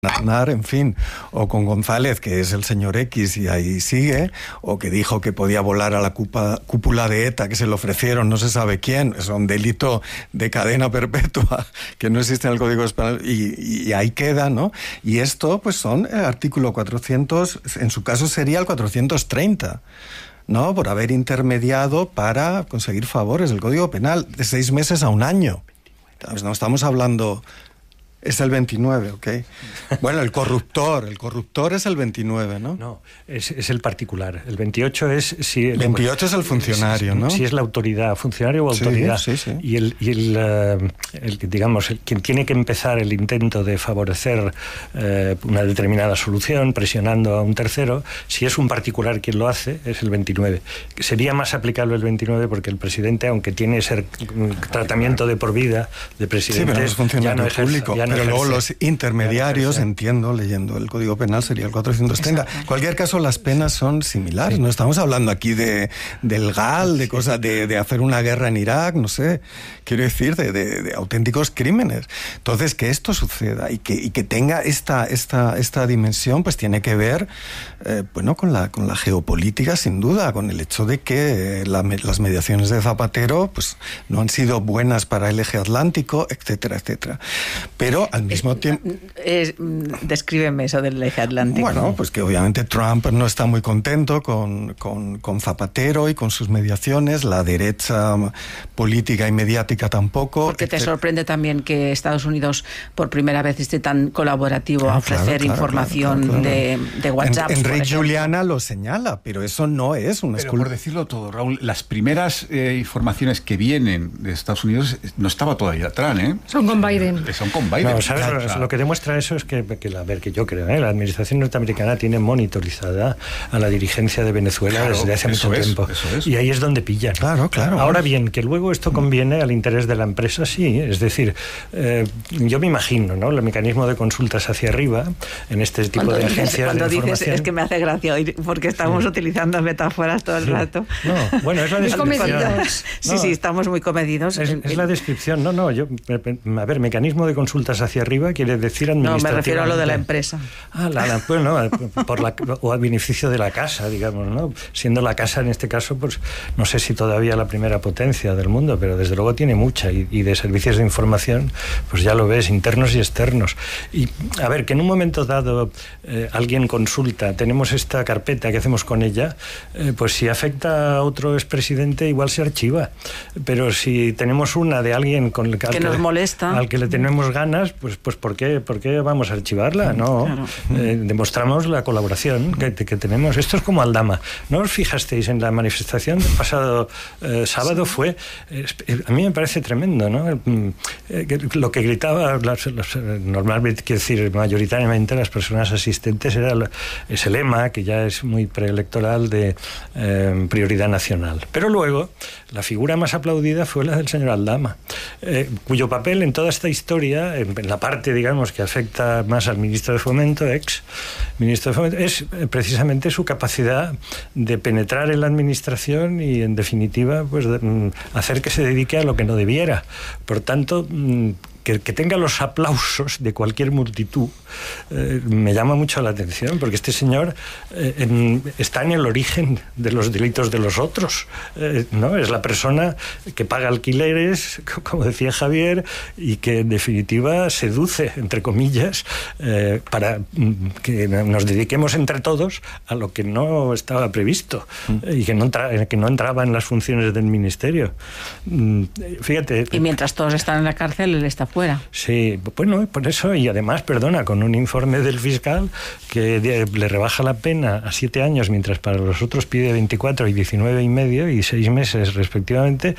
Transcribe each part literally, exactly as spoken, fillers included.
Aznar, en fin, o con González, que es el señor X y ahí sigue, o que dijo que podía volar a la cupa, cúpula de ETA, que se le ofrecieron no se sabe quién, es un delito de cadena perpetua que no existe en el Código Penal, y, y ahí queda, ¿no? Y esto, pues son el artículo cuatrocientos, en su caso sería el cuatrocientos treinta, ¿no? Por haber intermediado para conseguir favores. El Código Penal de seis meses a un año. No estamos hablando... Es el veintinueve, ¿ok? Bueno, el corruptor, el corruptor es el veintinueve, ¿no? No, es, es el particular. El veintiocho es... si veintiocho es el funcionario, si, ¿no? Si es la autoridad, funcionario o autoridad. Sí, sí, sí. Y, el, y el, uh, el, digamos, el, quien tiene que empezar el intento de favorecer uh, una determinada solución, presionando a un tercero, si es un particular quien lo hace, es el veintinueve. Sería más aplicable el veintinueve porque el presidente, aunque tiene ese tratamiento de por vida de presidente, sí, pero no es funcionario ya no ejerce, público. Ya no pero ejerce, luego los intermediarios, no entiendo, leyendo el Código Penal, sería el cuatrocientos treinta. En cualquier caso, las penas son similares. Sí. No estamos hablando aquí de del G A L, de sí. cosas, de, de hacer una guerra en Irak, no sé, quiero decir, de, de, de auténticos crímenes. Entonces, que esto suceda y que, y que tenga esta, esta, esta dimensión, pues tiene que ver, eh, bueno, con la, con la geopolítica, sin duda, con el hecho de que la, las mediaciones de Zapatero, pues, no han sido buenas para el eje atlántico, etcétera, etcétera. Pero al mismo tiempo... Es, descríbeme eso del eje atlántico. Bueno, pues que obviamente Trump no está muy contento con, con, con Zapatero y con sus mediaciones, la derecha política y mediática tampoco. Porque te sorprende también que Estados Unidos por primera vez esté tan colaborativo ah, a ofrecer claro, claro, información claro, claro, claro. De, de WhatsApp. En, Enrique Juliana lo señala, pero eso no es una escuela. Por decirlo todo, Raúl, las primeras eh, informaciones que vienen de Estados Unidos no estaba todavía Trump, ¿eh? Son con Biden. Son con Biden. No, ¿sabes? Claro, lo que demuestra eso es que, que a ver, que yo creo, ¿eh? La administración norteamericana tiene monitorizada a la dirigencia de Venezuela claro, desde hace mucho es, tiempo. Es. Y ahí es donde pillan. Claro, claro. Ahora bien, que luego esto conviene al interés de la empresa, sí. Es decir, eh, yo me imagino, ¿no? El mecanismo de consultas hacia arriba en este tipo cuando de dices, agencias cuando de información. Dices, es que me hace gracia oír, porque estamos sí. utilizando metáforas todo el sí. rato. No, bueno, es la descripción. Sí, no, sí, estamos muy comedidos. Es, es la descripción. No, no, yo, a ver, mecanismo de consultas hacia arriba quiere decir administrativamente. No, me refiero a lo de la empresa. Ah, la, la, bueno, por la, o al beneficio de la casa, digamos, ¿no? Siendo la casa, en este caso, pues no sé si todavía la primera potencia del mundo, pero desde luego tiene mucha, y, y de servicios de información, pues ya lo ves, internos y externos. Y, a ver, que en un momento dado eh, alguien consulta, tenemos esta carpeta, ¿qué hacemos con ella? Eh, pues si afecta a otro expresidente, igual se archiva. Pero si tenemos una de alguien con el que, que nos le, molesta, al que le tenemos ganas, pues, pues ¿por qué, por qué vamos a archivarla? No, claro. eh, demostramos la colaboración que, que tenemos. Esto es como Aldama. ¿No os fijasteis en la manifestación del pasado eh, sábado? Sí. Fue, eh, a mí me parece tremendo, ¿no? Eh, lo que gritaban los, los, normalmente, quiero decir, mayoritariamente las personas asistentes era ese lema que ya es muy preelectoral de eh, prioridad nacional. Pero luego la figura más aplaudida fue la del señor Aldama, eh, cuyo papel en toda esta historia, en, en la parte, digamos, que afecta más al ministro de Fomento, ex ministro de Fomento, es eh, precisamente su capacidad de penetrar en la administración y, en definitiva, pues de, mm, hacer que se dedique a lo que no debiera. Por tanto, mm, Que, que tenga los aplausos de cualquier multitud eh, me llama mucho la atención, porque este señor eh, en, está en el origen de los delitos de los otros, eh, ¿no? Es la persona que paga alquileres, como decía Javier, y que en definitiva seduce, entre comillas, eh, para que nos dediquemos entre todos a lo que no estaba previsto mm. y que no, entra, que no entraba en las funciones del ministerio. Mm, fíjate. Y mientras todos están en la cárcel, él está fuera. Sí, bueno, por eso, y además, perdona, con un informe del fiscal que de, le rebaja la pena a siete años, mientras para los otros pide veinticuatro y diecinueve y medio y seis meses respectivamente,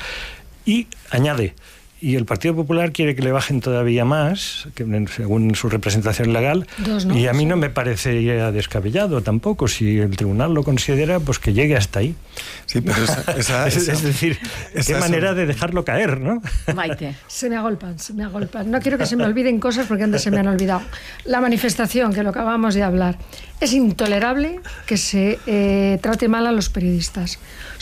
y añade, y el Partido Popular quiere que le bajen todavía más, que, según su representación legal, Dos, ¿no? Y a mí no me parecería descabellado tampoco, si el tribunal lo considera, pues que llegue hasta ahí. Sí, pero esa, esa, es, esa, es decir, esa, qué manera esa. de dejarlo caer, ¿no? Maite. Se me agolpan, se me agolpan. No quiero que se me olviden cosas porque antes se me han olvidado. La manifestación, que lo acabamos de hablar. Es intolerable que se eh, trate mal a los periodistas. O sea,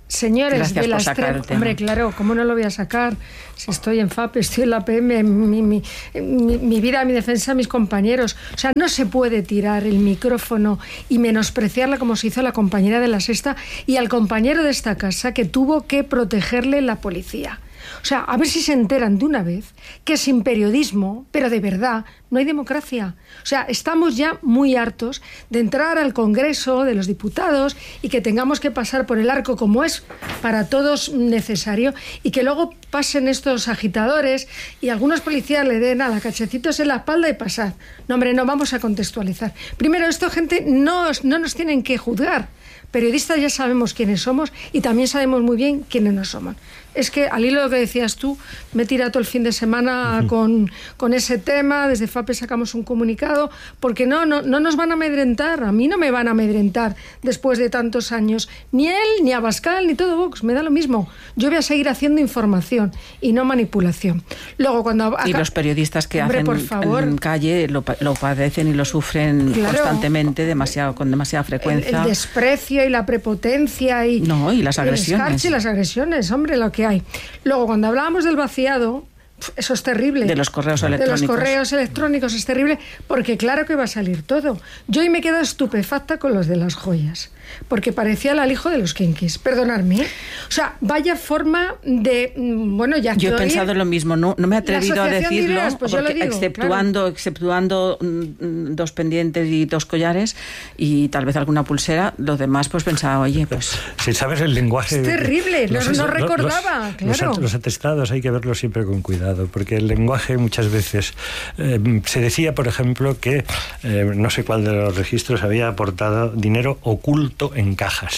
Señores Gracias de la extrema, hombre, claro, ¿cómo no lo voy a sacar? Si estoy en F A P, estoy en la P M, mi, mi, mi, mi vida, mi defensa, mis compañeros. O sea, no se puede tirar el micrófono y menospreciarla como se hizo a la compañera de La Sexta y al compañero de esta casa que tuvo que protegerle la policía. O sea, a ver si se enteran de una vez que sin periodismo, pero de verdad, no hay democracia. O sea, estamos ya muy hartos de entrar al Congreso de los Diputados y que tengamos que pasar por el arco como es para todos necesario y que luego pasen estos agitadores y algunos policías le den a la cachecitos en la espalda y pasar. No, hombre, no, vamos a contextualizar. Primero, esto, gente, no, no nos tienen que juzgar. Periodistas ya sabemos quiénes somos y también sabemos muy bien quiénes no somos. Es que, al hilo de lo que decías tú, me he tirado todo el fin de semana uh-huh. con, con ese tema. Desde F A P sacamos un comunicado, porque no, no, no nos van a amedrentar. A mí no me van a amedrentar después de tantos años. Ni él, ni Abascal, ni todo Vox. Me da lo mismo. Yo voy a seguir haciendo información y no manipulación. Luego, cuando acá... Y los periodistas que Hombre, hacen por favor. en calle lo, lo padecen y lo sufren claro. constantemente, demasiado, con demasiada frecuencia. El, el desprecio y la prepotencia y... No, y las agresiones. El escarche y las agresiones, hombre, lo que hay. Luego, cuando hablábamos del vaciado, eso es terrible. De los correos electrónicos. De los correos electrónicos es terrible, porque claro que va a salir todo. Yo hoy me quedo estupefacta con los de las joyas, porque parecía el alijo de los kinkis. Perdonadme, ¿eh? O sea, vaya forma de... Bueno, ya Yo he pensado lo mismo, no, no me he atrevido a decirlo, de ideas, pues porque yo lo digo, exceptuando, claro. exceptuando mm, dos pendientes y dos collares y tal vez alguna pulsera, lo demás pues pensaba, oye, pues... Si sabes el lenguaje... Es terrible, los, no, no los, recordaba, los, claro. Los, los atestados hay que verlos siempre con cuidado, porque el lenguaje muchas veces... Eh, se decía, por ejemplo, que eh, no sé cuál de los registros había aportado dinero oculto en cajas.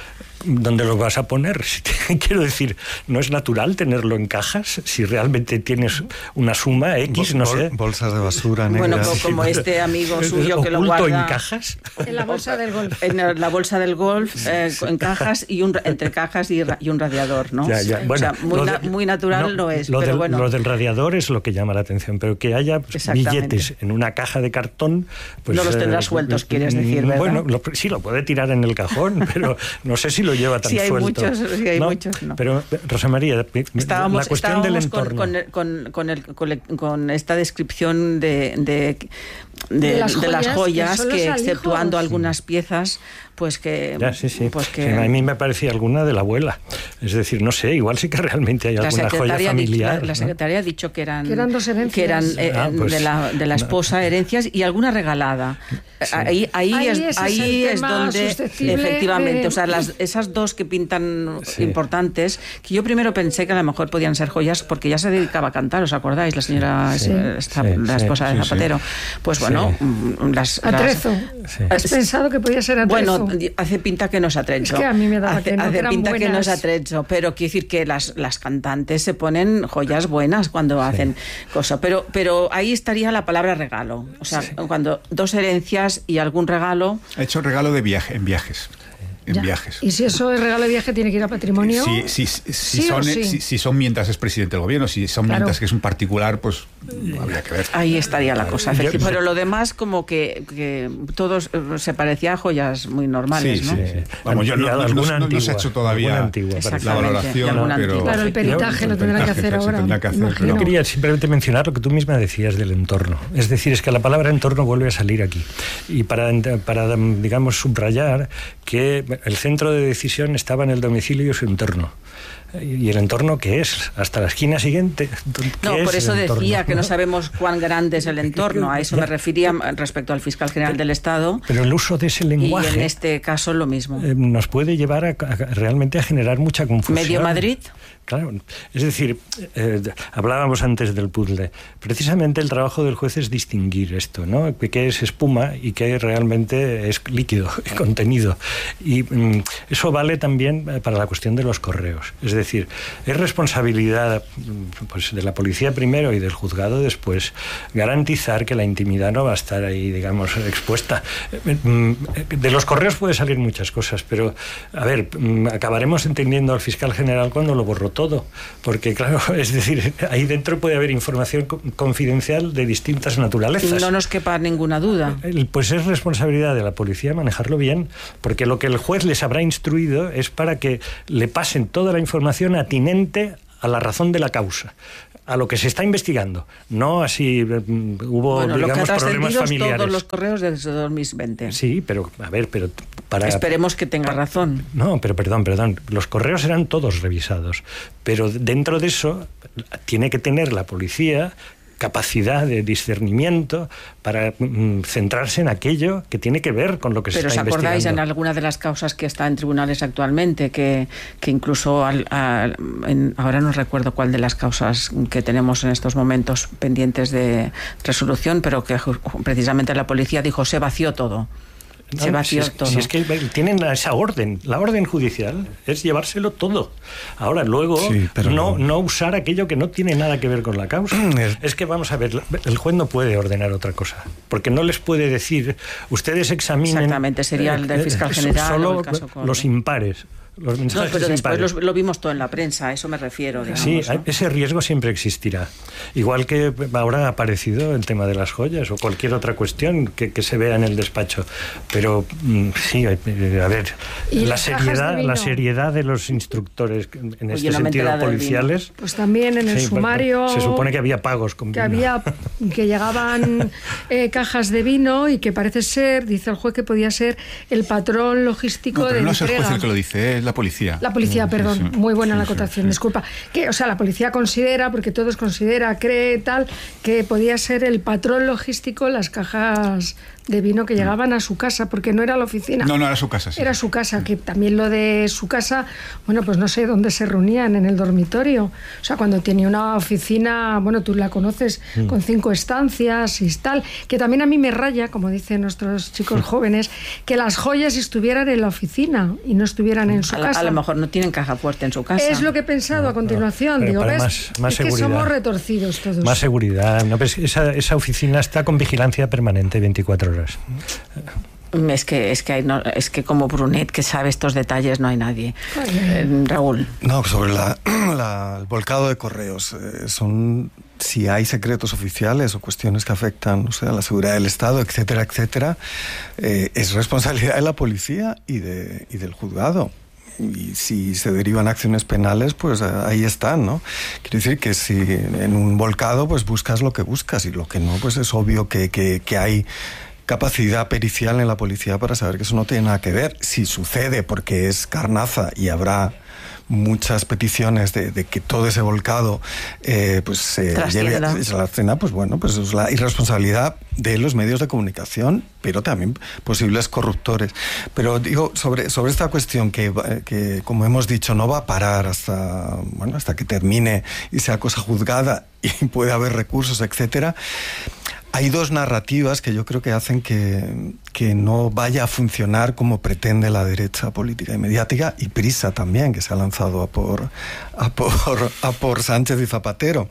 ¿Dónde lo vas a poner? Quiero decir, ¿no es natural tenerlo en cajas? Si realmente tienes una suma X, no sé. Bolsas de basura negras. Bueno, como este amigo suyo que lo guarda... ¿Oculto en cajas? En la bolsa del golf. En la bolsa del golf, eh, en cajas, y un, entre cajas y, y un radiador, ¿no? Ya, ya. Bueno, o sea, muy, de, na, muy natural no, no es, lo pero del, bueno. Lo del radiador es lo que llama la atención, pero que haya billetes en una caja de cartón... Pues, no los tendrá eh, sueltos, quieres decir, ¿verdad? Bueno, lo, sí, lo puede tirar en el cajón, pero no sé si lo lleva tan sí, hay suelto. Muchos, sí, hay no, muchos, no. Pero, Rosa María, estábamos, la cuestión del entorno... Con, con, con, el, con, con esta descripción de, de, de, de, las, de joyas, las joyas, que, que exceptuando algunas piezas, pues que... Ya, sí, sí. Pues que sí, a mí me parecía alguna de la abuela. Es decir, no sé, igual sí que realmente hay alguna joya familiar. Dicho, la, la secretaria ha dicho que eran... Que eran dos herencias. Que eran eh, ah, pues, de, la, de la esposa, no. herencias y alguna regalada. Sí. Ahí, ahí, ahí es, ahí es, es donde, efectivamente, de... o sea, las, esas dos que pintan sí. importantes, que yo primero pensé que a lo mejor podían ser joyas porque ya se dedicaba a cantar, ¿os acordáis? La señora, sí. esta, sí, la esposa sí, de Zapatero. Sí, sí. Pues bueno, sí. las... Atrezo. Las, sí. ¿Has pensado que podía ser Atrezo? Bueno, hace pinta que no es Atrezo. Es que a mí me daba hace, que no, hace que pinta buenas. que no es Atrezo, pero quiere decir que las, las cantantes se ponen joyas buenas cuando sí. hacen cosas. Pero, pero ahí estaría la palabra regalo. O sea, sí. cuando dos herencias y algún regalo... Ha hecho regalo de viaje, en viajes. En ya. viajes. Y si eso es regalo de viaje, tiene que ir a patrimonio. Sí, sí, sí, ¿Sí son, sí? si, si son mientras es presidente del gobierno, si son claro. mientras que es un particular, pues habría que ver. Ahí estaría la cosa, efectivamente. Pero lo demás, como que, que todos se parecía a joyas muy normales, sí, ¿no? Sí, sí. Vamos, yo no, no, no, no, no se ha hecho todavía antigua, la valoración, pero... Claro, el peritaje lo tendrán que hacer ahora. Que hacer, yo quería simplemente mencionar lo que tú misma decías del entorno. Es decir, es que la palabra entorno vuelve a salir aquí. Y para, para digamos, subrayar que el centro de decisión estaba en el domicilio y su entorno. ¿Y el entorno qué es? ¿Hasta la esquina siguiente? No, por eso decía que no sabemos cuán grande es el entorno. A eso me refería respecto al fiscal general del Estado. Pero el uso de ese lenguaje... Y en este caso lo mismo. Eh, nos puede llevar a, a, realmente a generar mucha confusión. ¿Medio Madrid? Claro, es decir, eh, hablábamos antes del puzzle. Precisamente el trabajo del juez es distinguir esto, ¿no? Que es espuma y que realmente es líquido, contenido. Y mm, eso vale también para la cuestión de los correos. Es decir, es responsabilidad pues, de la policía primero y del juzgado juzgado después, garantizar que la intimidad no va a estar ahí, digamos, expuesta. De los correos puede salir muchas cosas, pero, a ver, acabaremos entendiendo al fiscal general cuando lo borró todo, porque, claro, es decir, ahí dentro puede haber información confidencial de distintas naturalezas. No nos quepa ninguna duda. Pues es responsabilidad de la policía manejarlo bien, porque lo que el juez les habrá instruido es para que le pasen toda la información atinente a la razón de la causa, a lo que se está investigando. No así uh, hubo, bueno, digamos, lo que problemas familiares. Todos los correos desde dos mil veinte. Sí, pero, a ver, pero para... Esperemos que tenga razón. No, pero perdón, perdón. Los correos eran todos revisados, pero dentro de eso tiene que tener la policía capacidad de discernimiento para mm, centrarse en aquello que tiene que ver con lo que Pero se está investigando. ¿Pero os acordáis en alguna de las causas que está en tribunales actualmente? Que, que incluso, al, al, en, ahora no recuerdo cuál de las causas que tenemos en estos momentos pendientes de resolución, pero que precisamente la policía dijo, se vació todo. No, se vació si es, todo. Si es que tienen esa orden, la orden judicial es llevárselo todo. Ahora, luego, sí, pero no, no usar aquello que no tiene nada que ver con la causa. Es que, vamos a ver, el juez no puede ordenar otra cosa, porque no les puede decir, ustedes examinen... Exactamente, sería el del fiscal general solo o el caso Conde. Los impares. Los no, pero después lo, lo vimos todo en la prensa, a eso me refiero. Digamos, sí, ¿no? Ese riesgo siempre existirá. Igual que ahora ha aparecido el tema de las joyas o cualquier otra cuestión que, que se vea en el despacho. Pero sí, a ver, la seriedad, la seriedad de los instructores en Oye, este no sentido policiales. Pues también en el sí, sumario. Se supone que había pagos con que vino. había que llegaban eh, cajas de vino y que parece ser, dice el juez, que podía ser el patrón logístico no, pero de no entrega. No es el juez el que lo dice, es la policía. La policía, perdón, sí, sí. muy buena sí, la acotación, sí, sí. disculpa. Que, o sea, la policía considera, porque todos considera, cree tal, que podía ser el patrón logístico las cajas de vino que llegaban a su casa, porque no era la oficina. No, no, era su casa, sí. Era su casa, que también lo de su casa, bueno, pues no sé dónde se reunían, en el dormitorio. O sea, cuando tenía una oficina, bueno, tú la conoces, mm. con cinco estancias y tal, que también a mí me raya, como dicen nuestros chicos jóvenes, que las joyas estuvieran en la oficina y no estuvieran en su a casa. A lo mejor no tienen caja fuerte en su casa. Es lo que he pensado no, a continuación. no, Digo, ¿ves? Más, más es que somos retorcidos todos. Más seguridad. No, pues esa, esa oficina está con vigilancia permanente veinticuatro horas. Es que, es, que hay, no, es que como Brunet, que sabe estos detalles, no hay nadie. Eh, Raúl. No, sobre la, la, el volcado de correos. Eh, son, si hay secretos oficiales o cuestiones que afectan, o sea, la seguridad del Estado, etcétera, etcétera, eh, es responsabilidad de la policía y, de, y del juzgado. Y si se derivan acciones penales, pues ahí están, ¿no? Quiere decir que si en un volcado, pues buscas lo que buscas, y lo que no, pues es obvio que, que, que hay capacidad pericial en la policía para saber que eso no tiene nada que ver. Si sucede porque es carnaza y habrá muchas peticiones de, de que todo ese volcado eh, pues se lleve a la escena, pues bueno, pues es la irresponsabilidad de los medios de comunicación, pero también posibles corruptores. Pero digo, sobre, sobre esta cuestión que, que, como hemos dicho, no va a parar hasta, bueno, hasta que termine y sea cosa juzgada y puede haber recursos, etcétera. Hay dos narrativas que yo creo que hacen que, que no vaya a funcionar como pretende la derecha política y mediática, y Prisa también, que se ha lanzado a por, a por, a por Sánchez y Zapatero.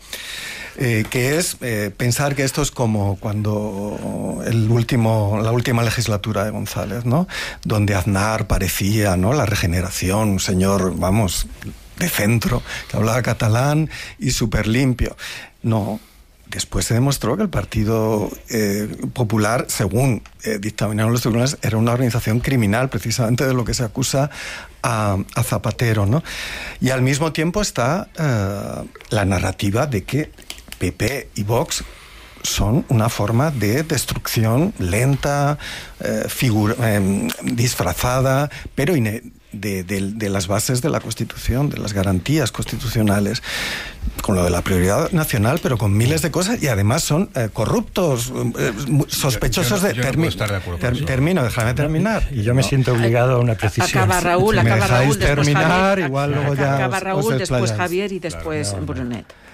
Eh, que es eh, pensar que esto es como cuando el último, la última legislatura de González, ¿no? Donde Aznar parecía, ¿no?, la regeneración, un señor, vamos, de centro, que hablaba catalán y súper limpio. No. Después se demostró que el Partido eh, Popular, según eh, dictaminaron los tribunales, era una organización criminal, precisamente de lo que se acusa a, a Zapatero, ¿no? Y al mismo tiempo está eh, la narrativa de que P P y Vox son una forma de destrucción lenta, eh, figura, eh, disfrazada, pero ine- de, de, de las bases de la Constitución, de las garantías constitucionales, con lo de la prioridad nacional, pero con miles de cosas, y además son eh, corruptos, eh, sospechosos yo, yo no, de... yo no puedo estar de acuerdo con eso. Termino, déjame terminar. Y yo me no. siento obligado a una precisión. Acaba Raúl, si acaba Raúl, después terminar, Javier, igual luego ya acaba Raúl, después explayáis. Javier y después claro, no, Brunet.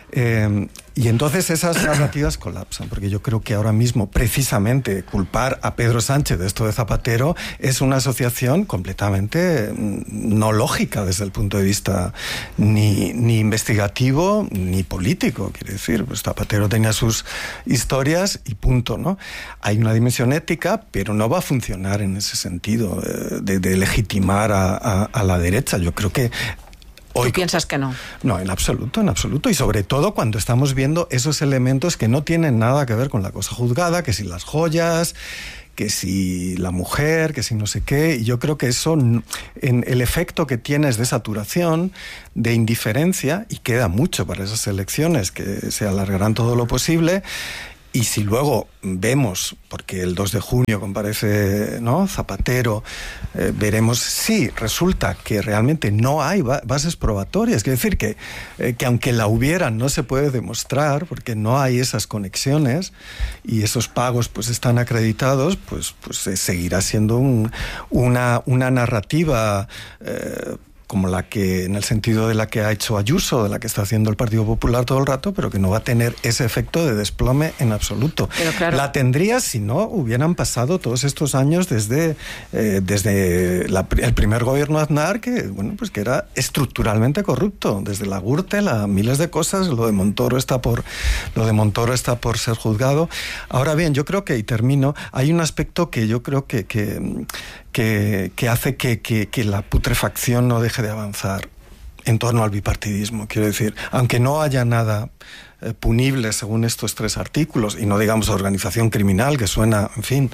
Eh, y entonces esas narrativas colapsan, porque yo creo que ahora mismo, precisamente, culpar a Pedro Sánchez de esto de Zapatero es una asociación completamente no lógica desde el punto de vista ni, ni investigativo ni político. Quiere decir, pues Zapatero tenía sus historias y punto, ¿no? Hay una dimensión ética, pero no va a funcionar en ese sentido eh, de, de legitimar a, a, a la derecha. Yo creo que Hoy, ¿Tú piensas que no? No, en absoluto, en absoluto. Y sobre todo cuando estamos viendo esos elementos que no tienen nada que ver con la cosa juzgada, que si las joyas, que si la mujer, que si no sé qué. Y yo creo que eso, en el efecto que tiene es de saturación, de indiferencia, y queda mucho para esas elecciones, que se alargarán todo lo posible. Y si luego vemos, porque el dos de junio comparece, ¿no?, Zapatero, eh, veremos si resulta que realmente no hay ba- bases probatorias. Quiere decir que, eh, que aunque la hubieran no se puede demostrar, porque no hay esas conexiones y esos pagos pues están acreditados, pues, pues eh, seguirá siendo un, una, una narrativa eh, como la que, en el sentido de la que ha hecho Ayuso, de la que está haciendo el Partido Popular todo el rato, pero que no va a tener ese efecto de desplome en absoluto. Pero claro, la tendría si no hubieran pasado todos estos años desde, eh, desde la, el primer gobierno Aznar, que, bueno, pues que era estructuralmente corrupto, desde la Gürtel a miles de cosas. Lo de Montoro está por, lo de Montoro está por ser juzgado. Ahora bien, yo creo que, y termino, hay un aspecto que yo creo que, que Que, que hace que, que, que la putrefacción no deje de avanzar en torno al bipartidismo. Quiero decir, aunque no haya nada eh, punible según estos tres artículos, y no digamos organización criminal, que suena, en fin,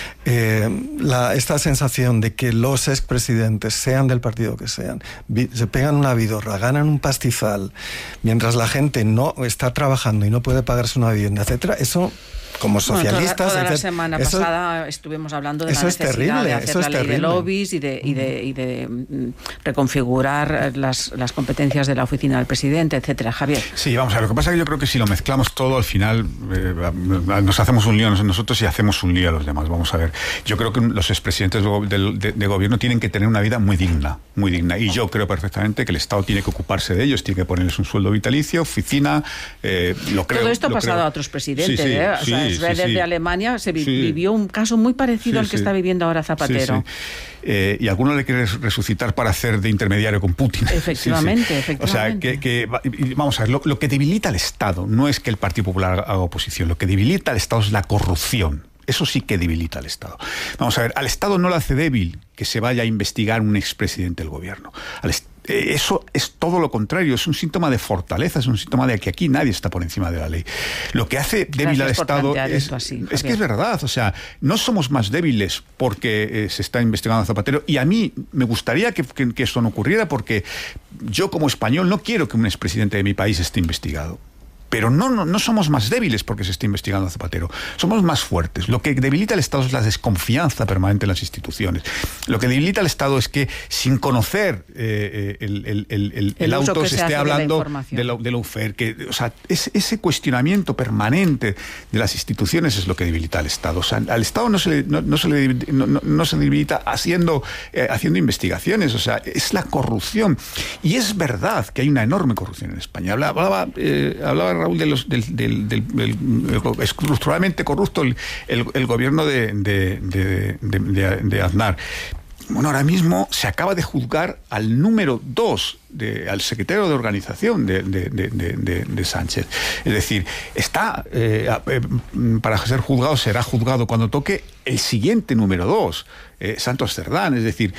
eh, la, esta sensación de que los expresidentes, sean del partido que sean, vi, se pegan una vidorra, ganan un pastizal, mientras la gente no está trabajando y no puede pagarse una vivienda, etcétera, eso... Como socialistas... Bueno, toda, toda la etcétera. semana eso, pasada estuvimos hablando de la eso necesidad es terrible, de hacer eso la es ley terrible. de lobbies y de, y de, y de mm, reconfigurar las, las competencias de la oficina del presidente, etcétera. Javier. Sí, vamos a ver, lo que pasa es que yo creo que si lo mezclamos todo, al final eh, nos hacemos un lío a nosotros y hacemos un lío a los demás. Vamos a ver, yo creo que los expresidentes de, de, de, de gobierno tienen que tener una vida muy digna, muy digna, y yo creo perfectamente que el Estado tiene que ocuparse de ellos, tiene que ponerles un sueldo vitalicio, oficina, eh, lo creo. Todo esto ha pasado creo. a otros presidentes, sí, sí, ¿eh? O sí, sea, sí, Schroeder sí. de Alemania se vi- Sí. vivió un caso muy parecido Sí, al que sí. está viviendo ahora Zapatero. Sí, sí. Eh, y alguno le quiere resucitar para hacer de intermediario con Putin. Efectivamente, sí, sí. efectivamente. O sea, que, que vamos a ver, lo, lo que debilita al Estado no es que el Partido Popular haga oposición, lo que debilita al Estado es la corrupción. Eso sí que debilita al Estado. Vamos a ver, al Estado no le hace débil que se vaya a investigar un expresidente del gobierno. Al est- Eso es todo lo contrario, es un síntoma de fortaleza, es un síntoma de que aquí nadie está por encima de la ley. Lo que hace débil Gracias al por Estado plantear es, esto así, es que Javier. es verdad, o sea, no somos más débiles porque eh, se está investigando a Zapatero, y a mí me gustaría que, que, que eso no ocurriera, porque yo como español no quiero que un expresidente de mi país esté investigado. Pero no, no, no somos más débiles porque se esté investigando a Zapatero. Somos más fuertes. Lo que debilita al Estado es la desconfianza permanente en las instituciones. Lo que debilita al Estado es que, sin conocer eh, el, el, el, el, el auto, se, se esté hablando de la, de la U F E R. Que, o sea, es, ese cuestionamiento permanente de las instituciones es lo que debilita al Estado. O sea, al Estado no se le, no, no se, le, no, no se debilita haciendo, eh, haciendo investigaciones. O sea, es la corrupción. Y es verdad que hay una enorme corrupción en España. Hablaba... hablaba, eh, hablaba Raúl, de los, del, del, del, del, del estructuralmente corrupto el, el, el gobierno de, de, de, de, de, de Aznar. Bueno, ahora mismo se acaba de juzgar al número dos, de, al secretario de organización de, de, de, de, de Sánchez. Es decir, está eh, eh, para ser juzgado, será juzgado cuando toque el siguiente número dos, eh, Santos Cerdán. Es decir,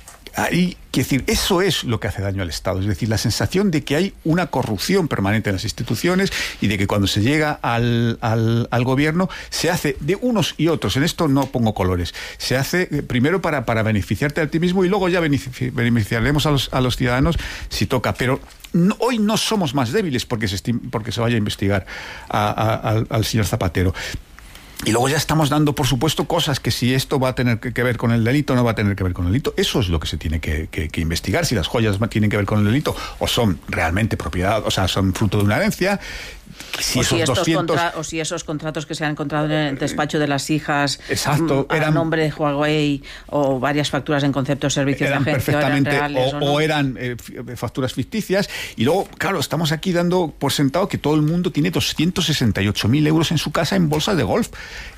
ahí, quiero decir, eso es lo que hace daño al Estado, es decir, la sensación de que hay una corrupción permanente en las instituciones y de que cuando se llega al, al, al gobierno se hace de unos y otros, en esto no pongo colores, se hace primero para, para beneficiarte a ti mismo y luego ya beneficiaremos a los, a los ciudadanos si toca, pero no, hoy no somos más débiles porque se, porque se vaya a investigar a, a, al, al señor Zapatero. Y luego ya estamos dando, por supuesto, cosas que si esto va a tener que ver con el delito o no va a tener que ver con el delito. Eso es lo que se tiene que, que, que investigar. Si las joyas tienen que ver con el delito o son realmente propiedad, o sea, son fruto de una herencia. Si o, esos si estos doscientos... contra, o si esos contratos que se han encontrado en el despacho de las hijas, exacto, a eran, nombre de Huawei, o varias facturas en concepto de servicios eran de agencia, perfectamente, eran reales, o, o, no. o eran eh, facturas ficticias. Y luego, claro, estamos aquí dando por sentado que todo el mundo tiene doscientos sesenta y ocho mil euros en su casa en bolsas de golf.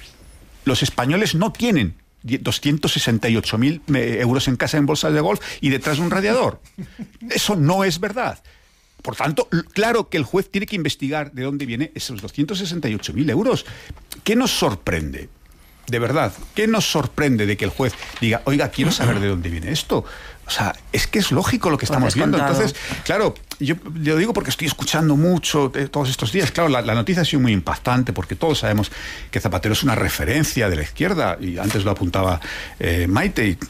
Los españoles no tienen doscientos sesenta y ocho mil euros en casa en bolsas de golf y detrás de un radiador. Eso no es verdad. Por tanto, claro que el juez tiene que investigar de dónde vienen esos doscientos sesenta y ocho mil euros. ¿Qué nos sorprende? De verdad, ¿qué nos sorprende de que el juez diga, oiga, quiero saber de dónde viene esto? O sea, es que es lógico lo que estamos viendo. Entonces, claro, yo lo digo porque estoy escuchando mucho de todos estos días. Claro, la, la noticia ha sido muy impactante porque todos sabemos que Zapatero es una referencia de la izquierda, y antes lo apuntaba eh, Maite, y,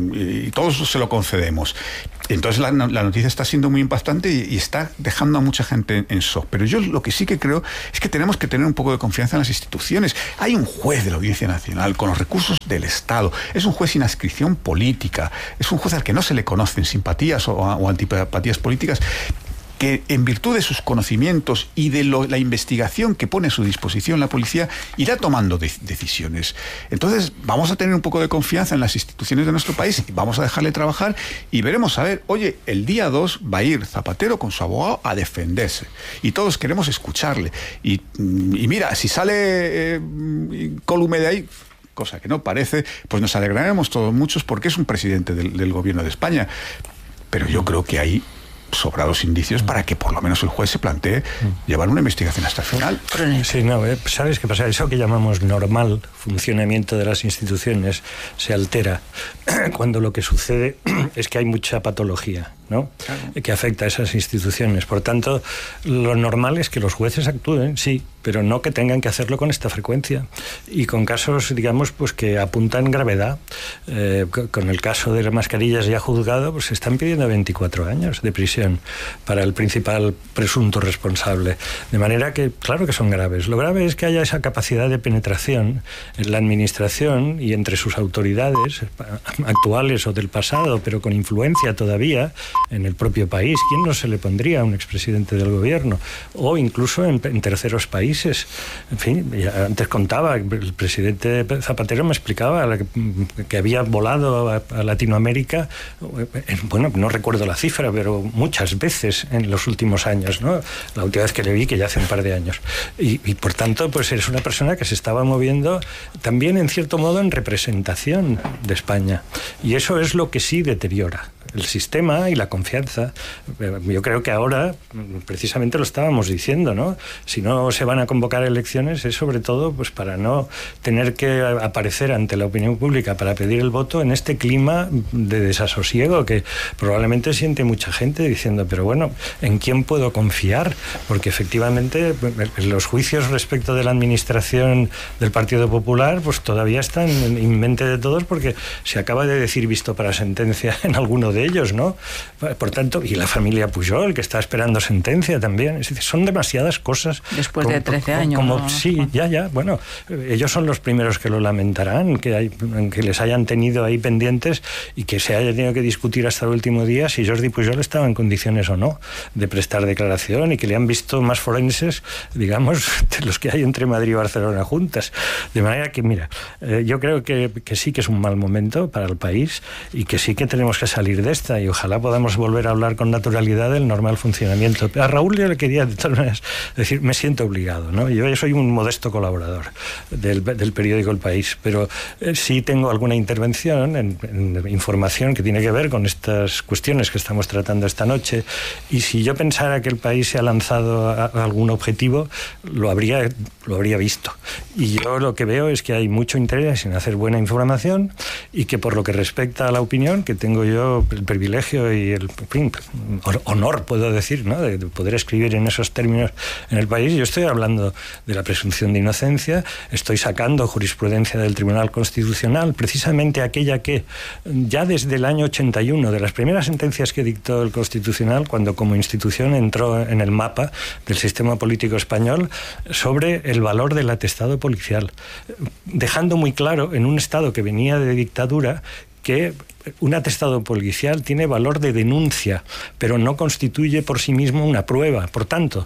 y todos se lo concedemos. Entonces la, la noticia está siendo muy impactante y, y está dejando a mucha gente en, en shock. Pero yo lo que sí que creo es que tenemos que tener un poco de confianza en las instituciones. Hay un juez de la Audiencia Nacional con los recursos del Estado. Es un juez sin adscripción política. Es un juez al que no se le conocen simpatías o, o antipatías políticas, que en virtud de sus conocimientos y de lo, la investigación que pone a su disposición la policía, irá tomando de, decisiones. Entonces, vamos a tener un poco de confianza en las instituciones de nuestro país, vamos a dejarle trabajar y veremos, a ver, oye, el día dos va a ir Zapatero con su abogado a defenderse y todos queremos escucharle. Y, y mira, si sale eh, Colume de ahí, cosa que no parece, pues nos alegraremos todos muchos porque es un presidente del, del gobierno de España. Pero yo creo que hay sobrados indicios para que por lo menos el juez se plantee llevar una investigación hasta el final. Sí, no, ¿sabes qué pasa? Eso que llamamos normal funcionamiento de las instituciones se altera cuando lo que sucede es que hay mucha patología, ¿no? Claro. Que afecta a esas instituciones. Por tanto, lo normal es que los jueces actúen, sí, pero no que tengan que hacerlo con esta frecuencia y con casos, digamos, pues que apuntan gravedad. Eh, con el caso de las mascarillas ya juzgado, pues se están pidiendo veinticuatro años de prisión para el principal presunto responsable. De manera que, claro que son graves. Lo grave es que haya esa capacidad de penetración en la administración y entre sus autoridades actuales o del pasado, pero con influencia todavía en el propio país. ¿Quién no se le pondría a un expresidente del gobierno? O incluso en, en terceros países. En fin, antes contaba, el presidente Zapatero me explicaba que, que había volado a, a Latinoamérica, bueno, no recuerdo la cifra, pero muchas veces en los últimos años, ¿no? La última vez que le vi, que ya hace un par de años. Y, y por tanto, pues es una persona que se estaba moviendo también, en cierto modo, en representación de España. Y eso es lo que sí deteriora el sistema y la confianza. Yo creo que ahora, precisamente lo estábamos diciendo, ¿no? Si no se van a convocar elecciones es sobre todo pues para no tener que aparecer ante la opinión pública para pedir el voto en este clima de desasosiego que probablemente siente mucha gente diciendo, pero bueno, ¿en quién puedo confiar? Porque efectivamente los juicios respecto de la administración del Partido Popular pues todavía están en mente de todos porque se acaba de decir visto para sentencia en alguno de ellos, ¿no? Por tanto, y la familia Pujol, que está esperando sentencia también. Es decir, son demasiadas cosas. Después de trece años. Como, ¿no? Sí, ya, ya. Bueno, ellos son los primeros que lo lamentarán, que, hay, que les hayan tenido ahí pendientes y que se haya tenido que discutir hasta el último día si Jordi Pujol estaba en condiciones o no de prestar declaración y que le han visto más forenses, digamos, de los que hay entre Madrid y Barcelona juntas. De manera que, mira, eh, yo creo que, que sí que es un mal momento para el país y que sí que tenemos que salir de esta y ojalá podamos volver a hablar con naturalidad del normal funcionamiento. A Raúl yo le quería de todas maneras decir, me siento obligado, ¿no? Yo soy un modesto colaborador del, del periódico El País, pero eh, sí tengo alguna intervención en, en información que tiene que ver con estas cuestiones que estamos tratando esta noche y si yo pensara que El País se ha lanzado a, a algún objetivo, lo habría, lo habría visto. Y yo lo que veo es que hay mucho interés en hacer buena información y que por lo que respecta a la opinión, que tengo yo el privilegio y el en fin, honor, puedo decir, ¿no? de poder escribir en esos términos en El País. Yo estoy hablando de la presunción de inocencia, estoy sacando jurisprudencia del Tribunal Constitucional, precisamente aquella que ya desde el año ochenta y uno, de las primeras sentencias que dictó el Constitucional, cuando como institución entró en el mapa del sistema político español, sobre el valor del atestado policial, dejando muy claro en un Estado que venía de dictadura que un atestado policial tiene valor de denuncia, pero no constituye por sí mismo una prueba. Por tanto,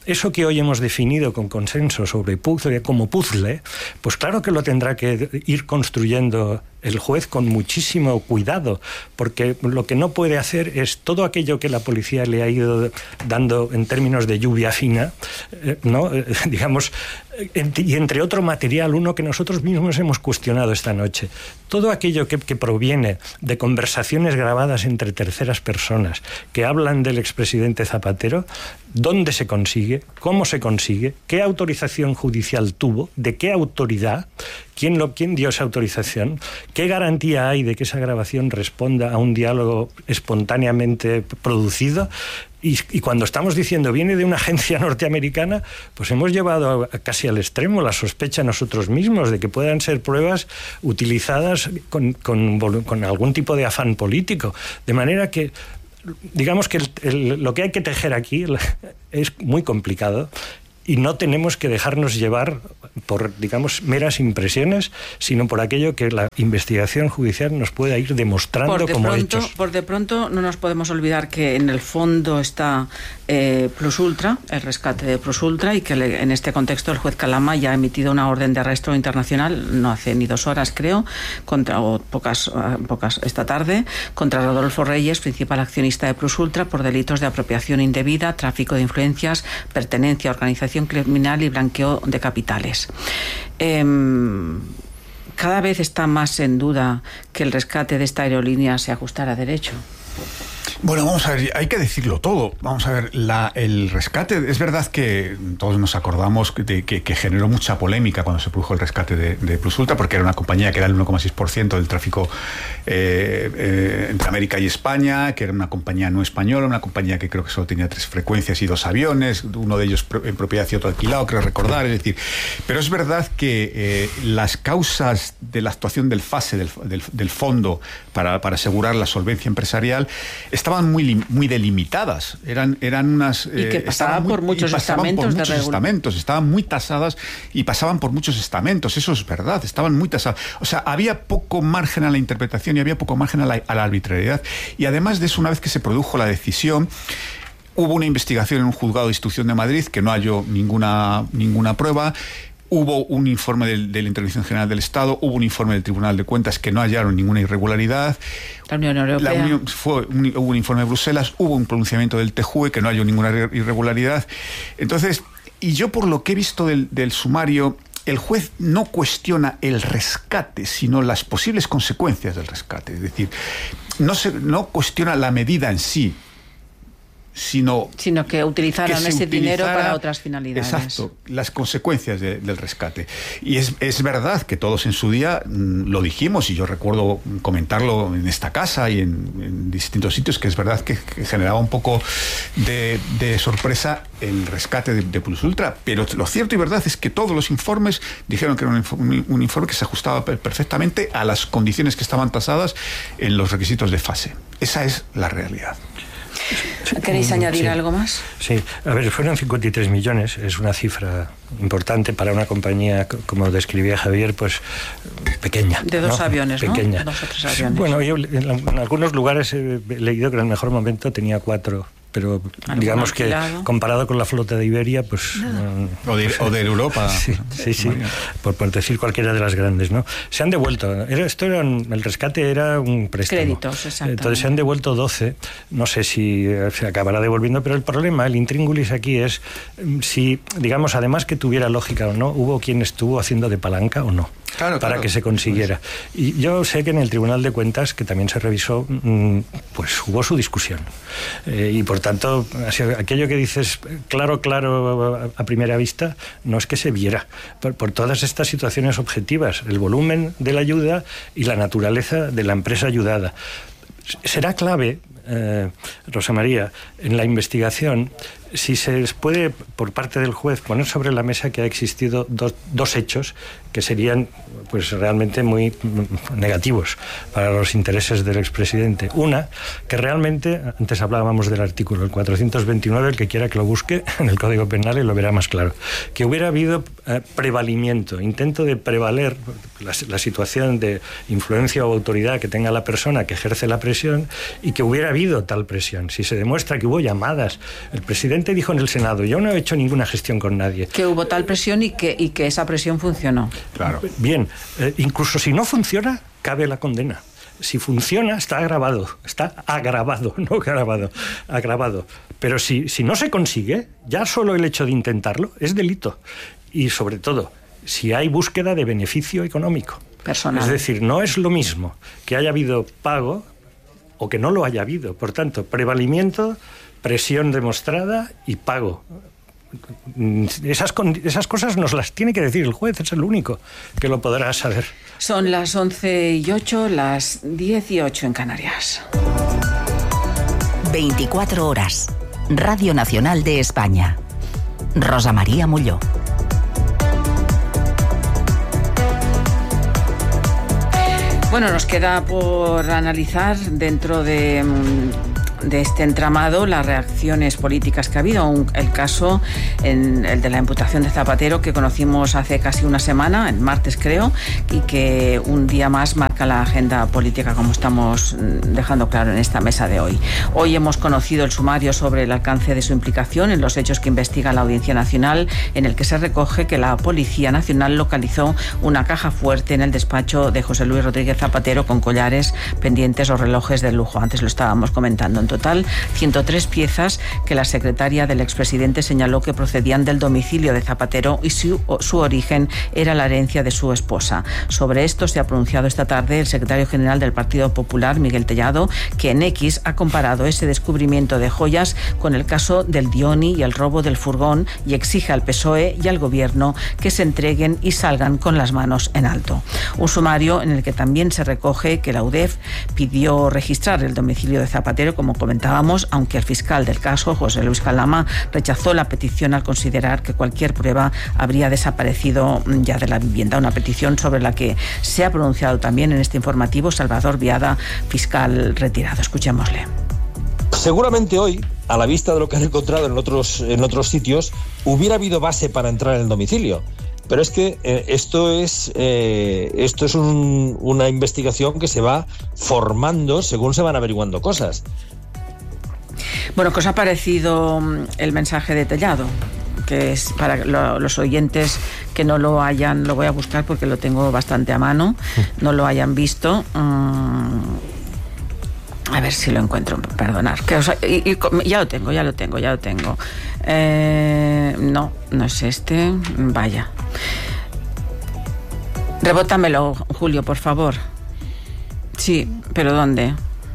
eso que hoy hemos definido con consenso sobre puzzle, como puzzle, pues claro que lo tendrá que ir construyendo el juez con muchísimo cuidado, porque lo que no puede hacer es todo aquello que la policía le ha ido dando en términos de lluvia fina, eh, ¿no? Eh, digamos, eh, y entre otro material, uno que nosotros mismos hemos cuestionado esta noche. Todo aquello que, que proviene de conversaciones grabadas entre terceras personas que hablan del expresidente Zapatero, ¿dónde se consigue? ¿Cómo se consigue? ¿Qué autorización judicial tuvo? ¿De qué autoridad? ¿Quién, lo, ¿Quién dio esa autorización? ¿Qué garantía hay de que esa grabación responda a un diálogo espontáneamente producido? Y, y cuando estamos diciendo viene de una agencia norteamericana, pues hemos llevado a, a casi al extremo la sospecha nosotros mismos de que puedan ser pruebas utilizadas con, con, con algún tipo de afán político. De manera que, digamos que el, el, lo que hay que tejer aquí es muy complicado. Y no tenemos que dejarnos llevar por, digamos, meras impresiones, sino por aquello que la investigación judicial nos pueda ir demostrando por de como pronto, hechos. Por de pronto no nos podemos olvidar que en el fondo está eh, Plus Ultra, el rescate de Plus Ultra, y que le, en este contexto el juez Calama ya ha emitido una orden de arresto internacional, no hace ni dos horas creo, contra, o pocas, pocas esta tarde, contra Rodolfo Reyes, principal accionista de Plus Ultra, por delitos de apropiación indebida, tráfico de influencias, pertenencia a organización criminal y blanqueo de capitales. Eh, cada vez está más en duda que el rescate de esta aerolínea se ajustara a derecho. Bueno, vamos a ver, hay que decirlo todo. Vamos a ver, la, el rescate, es verdad que todos nos acordamos de que, que generó mucha polémica cuando se produjo el rescate de, de Plus Ultra, porque era una compañía que era el uno coma seis por ciento del tráfico eh, eh, entre América y España, que era una compañía no española, una compañía que creo que solo tenía tres frecuencias y dos aviones, uno de ellos en propiedad y otro alquilado, creo recordar, es decir, pero es verdad que eh, las causas de la actuación del FASE, del, del, del fondo para, para asegurar la solvencia empresarial, estaban muy, muy delimitadas, eran, eran unas... Y que pasaban muy, por muchos estamentos. Por muchos de estamentos, estaban muy tasadas y pasaban por muchos estamentos, eso es verdad, estaban muy tasadas. O sea, había poco margen a la interpretación y había poco margen a la, a la arbitrariedad. Y además de eso, una vez que se produjo la decisión, hubo una investigación en un juzgado de instrucción de Madrid que no halló ninguna, ninguna prueba. Hubo un informe de, de la Intervención General del Estado, hubo un informe del Tribunal de Cuentas que no hallaron ninguna irregularidad. La Unión Europea. La Unión, fue un, hubo un informe de Bruselas, hubo un pronunciamiento del T J U E que no halló ninguna irregularidad. Entonces, y yo por lo que he visto del, del sumario, el juez no cuestiona el rescate, sino las posibles consecuencias del rescate. Es decir, no, se, no cuestiona la medida en sí, sino, sino que utilizaran que ese dinero para otras finalidades. Exacto, las consecuencias de, del rescate. Y es, es verdad que todos en su día mmm, lo dijimos, y yo recuerdo comentarlo en esta casa y en, en distintos sitios, que es verdad que, que generaba un poco de, de sorpresa el rescate de, de Plus Ultra, pero lo cierto y verdad es que todos los informes dijeron que era un informe, un informe que se ajustaba perfectamente a las condiciones que estaban tasadas en los requisitos de FASE. Esa es la realidad. ¿Queréis añadir sí. algo más? Sí, a ver, fueron cincuenta y tres millones, es una cifra importante para una compañía, como describía Javier, pues pequeña. De dos ¿no? aviones, pequeña. ¿no? Dos o tres aviones. Bueno, yo en, en algunos lugares he leído que en el mejor momento tenía cuatro, pero digamos alquilado? Que comparado con la flota de Iberia, pues... No. O, de, o de Europa. Sí, sí, sí por, por decir cualquiera de las grandes, ¿no? Se han devuelto, era, esto era un, el rescate era un préstamo. Créditos, exactamente. Entonces se han devuelto doce, no sé si se acabará devolviendo, pero el problema, el intríngulis aquí es si, digamos, además que tuviera lógica o no, hubo quien estuvo haciendo de palanca o no. Claro, para claro. que se consiguiera. Y yo sé que en el Tribunal de Cuentas, que también se revisó, pues hubo su discusión. Eh, y por tanto, aquello que dices claro, claro a primera vista, no es que se viera. Por, por todas estas situaciones objetivas, el volumen de la ayuda y la naturaleza de la empresa ayudada. Será clave, eh, Rosa María, en la investigación, si se puede, por parte del juez, poner sobre la mesa que ha existido dos, dos hechos que serían pues realmente muy negativos para los intereses del expresidente. Una, que realmente, antes hablábamos del artículo, el cuatrocientos veintinueve, el que quiera que lo busque en el Código Penal y lo verá más claro, que hubiera habido eh, prevalimiento, intento de prevaler la, la situación de influencia o autoridad que tenga la persona que ejerce la presión y que hubiera habido tal presión, si se demuestra que hubo llamadas, el presidente dijo en el Senado, yo no he hecho ninguna gestión con nadie. Que hubo tal presión y que, y que esa presión funcionó. Claro. Bien, eh, incluso si no funciona, cabe la condena. Si funciona, está agravado, está agravado, no grabado, agravado. Pero si, si no se consigue, ya solo el hecho de intentarlo es delito. Y sobre todo, si hay búsqueda de beneficio económico. Personal. Es decir, no es lo mismo que haya habido pago o que no lo haya habido. Por tanto, prevalimiento, presión demostrada y pago. Esas, esas cosas nos las tiene que decir el juez, es el único que lo podrá saber. Son las once y ocho, las diez y ocho en Canarias. veinticuatro horas. Radio Nacional de España. Rosa María Molló. Bueno, nos queda por analizar dentro de... de este entramado las reacciones políticas que ha habido. Un, el caso, en, el de la imputación de Zapatero, que conocimos hace casi una semana, el martes creo, y que un día más marca la agenda política, como estamos dejando claro en esta mesa de hoy. Hoy hemos conocido el sumario sobre el alcance de su implicación en los hechos que investiga la Audiencia Nacional, en el que se recoge que la Policía Nacional localizó una caja fuerte en el despacho de José Luis Rodríguez Zapatero con collares, pendientes o relojes de lujo. Antes lo estábamos comentando. En total, ciento tres piezas que la secretaria del expresidente señaló que procedían del domicilio de Zapatero y su, su origen era la herencia de su esposa. Sobre esto se ha pronunciado esta tarde el secretario general del Partido Popular, Miguel Tellado, que en X ha comparado ese descubrimiento de joyas con el caso del Dioni y el robo del furgón y exige al P S O E y al Gobierno que se entreguen y salgan con las manos en alto. Un sumario en el que también se recoge que la U D E F pidió registrar el domicilio de Zapatero, como comentábamos, aunque el fiscal del caso, José Luis Calama, rechazó la petición al considerar que cualquier prueba habría desaparecido ya de la vivienda. Una petición sobre la que se ha pronunciado también en este informativo Salvador Viada, fiscal retirado. Escuchémosle. Seguramente hoy, a la vista de lo que han encontrado en otros, en otros sitios, hubiera habido base para entrar en el domicilio. Pero es que eh, esto es, eh, esto es un, una investigación que se va formando según se van averiguando cosas. Bueno, ¿qué os ha parecido el mensaje de Tellado? Que es para lo, los oyentes que no lo hayan, lo voy a buscar porque lo tengo bastante a mano, no lo hayan visto. Um, a ver si lo encuentro, perdonad. Que os, y, y, ya lo tengo, ya lo tengo, ya lo tengo. Eh, no, no es este. Vaya. Rebótamelo, Julio, por favor. Sí, pero ¿dónde?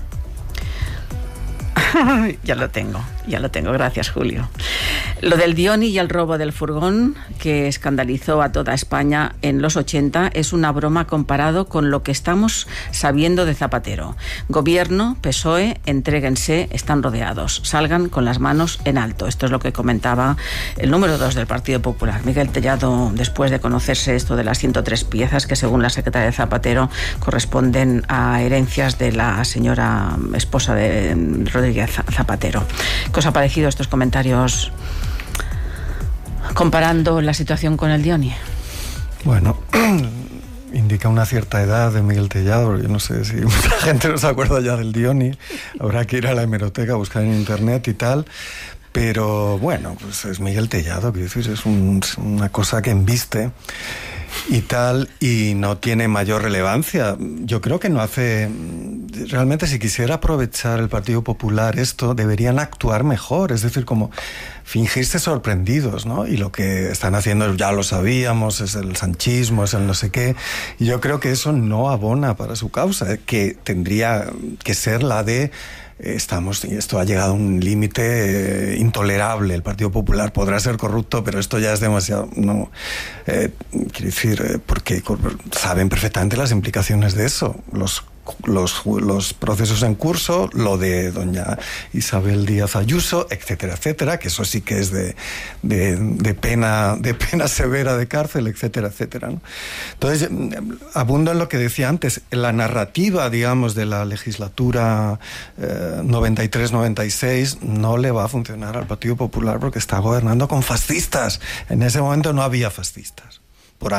Ya lo tengo, ya lo tengo. Gracias, Julio. Lo del Dioni y el robo del furgón, que escandalizó a toda España en los ochenta, es una broma comparado con lo que estamos sabiendo de Zapatero. Gobierno, P S O E, entréguense, están rodeados, salgan con las manos en alto. Esto es lo que comentaba el número dos del Partido Popular, Miguel Tellado, después de conocerse esto de las ciento tres piezas que, según la secretaria de Zapatero, corresponden a herencias de la señora esposa de Rodríguez Zapatero. ¿Qué os ha parecido estos comentarios comparando la situación con el Dioni? Bueno, indica una cierta edad de Miguel Tellado. Yo no sé si mucha gente no se acuerda ya del Dioni. Habrá que ir a la hemeroteca a buscar en internet y tal. Pero bueno, pues es Miguel Tellado, quiero decir, es un, una cosa que embiste y tal, y no tiene mayor relevancia. Yo creo que no hace... Realmente, si quisiera aprovechar el Partido Popular esto, deberían actuar mejor, es decir, como fingirse sorprendidos, ¿no? Y lo que están haciendo, ya lo sabíamos, es el sanchismo, es el no sé qué, y yo creo que eso no abona para su causa, que tendría que ser la de... Estamos, esto ha llegado a un límite eh, intolerable. El Partido Popular podrá ser corrupto, pero esto ya es demasiado. No, eh, quiero decir, eh, porque saben perfectamente las implicaciones de eso. Los Los, los procesos en curso, lo de doña Isabel Díaz Ayuso, etcétera, etcétera, que eso sí que es de, de, de pena de pena severa de cárcel, etcétera, etcétera, ¿no? Entonces, abundo en lo que decía antes, la narrativa, digamos, de la legislatura eh, noventa y tres noventa y seis no le va a funcionar al Partido Popular porque está gobernando con fascistas. En ese momento no había fascistas, por ahí.